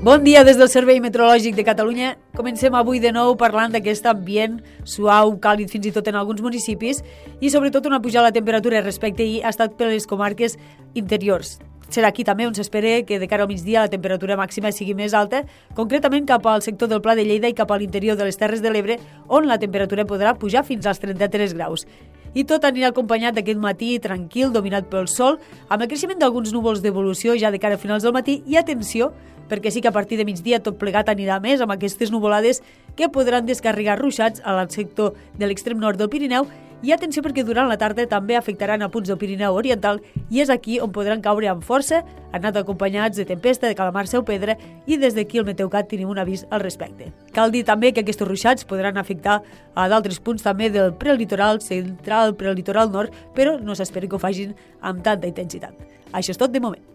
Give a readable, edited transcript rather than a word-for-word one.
Bon dia des del Servei Meteorològic de Catalunya. Comencem avui de nou parlant d'aquest ambient suau, càlid fins i tot en alguns municipis i sobretot una pujada de la temperatura respecte ahir ha estat per les comarques interiors. Serà aquí també on s'espera que de cara al migdia la temperatura màxima sigui més alta, concretament cap al sector del Pla de Lleida i cap a l'interior de les Terres de l'Ebre, on la temperatura podrà pujar fins als 33 graus. I tot anirà acompanyat d'aquest matí tranquil, dominat pel sol, amb el creixement d'alguns núvols d'evolució ja de cara a finals del matí i atenció, perquè sí que a partir de migdia tot plegat anirà més amb aquestes nuvolades que podran descarregar ruixats al sector de l'extrem nord del Pirineu i atenció perquè durant la tarda també afectaran a punts del Pirineu Oriental i és aquí on podran caure amb força, anat acompanyats de tempesta, de calamarsa o pedra i des d'aquí el Meteocat tenim un avís al respecte. Cal dir també que aquests ruixats podran afectar a d'altres punts també del prelitoral central, prelitoral nord, però no s'espera que ho facin amb tanta intensitat. Això és tot de moment.